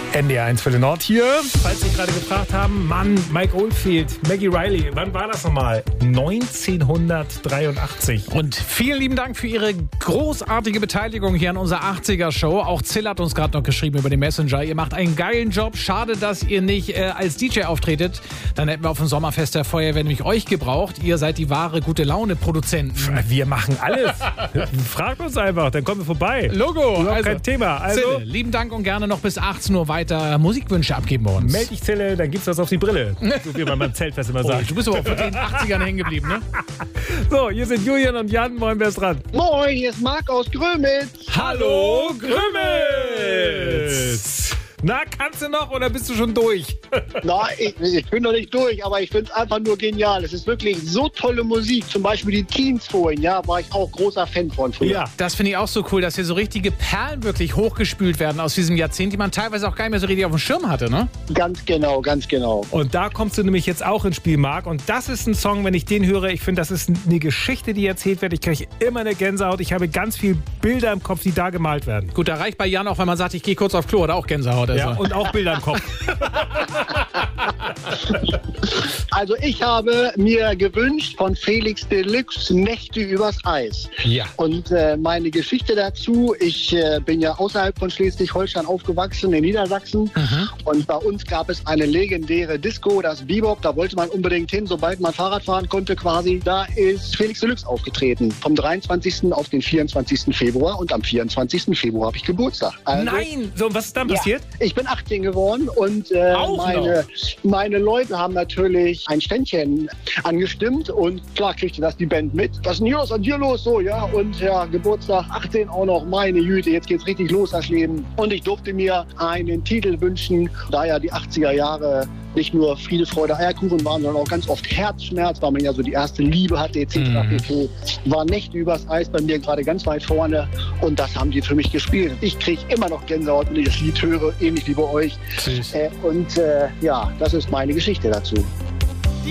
NDR1 für den Nord hier. Falls Sie gerade gefragt haben, Mann, Mike Oldfield, Maggie Riley, wann war das nochmal? 1983. Und vielen lieben Dank für Ihre großartige Beteiligung hier an unserer 80er-Show. Auch Zill hat uns gerade noch geschrieben über den Messenger. Ihr macht einen geilen Job. Schade, dass ihr nicht als DJ auftretet. Dann hätten wir auf dem Sommerfest der Feuerwehr nämlich euch gebraucht. Ihr seid die wahre Gute-Laune-Produzenten. Wir machen alles. Fragt uns einfach, dann kommen wir vorbei. Logo. Also, kein Thema. Also, Zille, lieben Dank und gerne noch bis 18 Uhr weiter Musikwünsche abgeben bei uns. Meld dich, Zille, dann gibt's was auf die Brille. So wie man beim Zeltfest immer sagt. Du bist aber auch von den 80ern hängen geblieben, ne? So, hier sind Julian und Jan. Moin, wer ist dran? Moin, hier ist Marc aus Grömitz. Hallo, Grömitz! Na, kannst du noch oder bist du schon durch? Na, ich bin noch nicht durch, aber ich finde es einfach nur genial. Es ist wirklich so tolle Musik. Zum Beispiel die Teens vorhin, ja, war ich auch großer Fan von früher. Ja. Das finde ich auch so cool, dass hier so richtige Perlen wirklich hochgespült werden aus diesem Jahrzehnt, die man teilweise auch gar nicht mehr so richtig auf dem Schirm hatte, ne? Ganz genau, ganz genau. Und da kommst du nämlich jetzt auch ins Spiel, Marc. Und das ist ein Song, wenn ich den höre, ich finde, das ist eine Geschichte, die erzählt wird. Ich kriege immer eine Gänsehaut. Ich habe ganz viele Bilder im Kopf, die da gemalt werden. Gut, da reicht bei Jan auch, wenn man sagt, ich gehe kurz auf Klo, oder auch Gänsehaut. Also. Ja, und auch Bilder im Kopf. Also ich habe mir gewünscht von Felix Deluxe Nächte übers Eis. Ja. Und meine Geschichte dazu, ich bin ja außerhalb von Schleswig-Holstein aufgewachsen, in Niedersachsen. Und bei uns gab es eine legendäre Disco, das Bebop. Da wollte man unbedingt hin, sobald man Fahrrad fahren konnte quasi. Da ist Felix Deluxe aufgetreten. Vom 23. auf den 24. Februar. Und am 24. Februar habe ich Geburtstag. Also, Nein! So, und was ist dann passiert? ich bin 18 geworden und meine Leute haben natürlich ein Ständchen angestimmt und klar kriegte das die Band mit. Was ist denn hier los? Und hier los? So, ja. Und ja, Geburtstag 18 auch noch. Meine Güte, jetzt geht's richtig los, das Leben. Und ich durfte mir einen Titel wünschen, da ja die 80er Jahre nicht nur Friede, Freude, Eierkuchen waren, sondern auch ganz oft Herzschmerz, weil man ja so die erste Liebe hatte, etc. pp. War Nächte übers Eis bei mir gerade ganz weit vorne und das haben die für mich gespielt. Ich kriege immer noch Gänsehaut, wenn ich das Lied höre, ähnlich wie bei euch. Süß. Ja, das ist meine Geschichte dazu.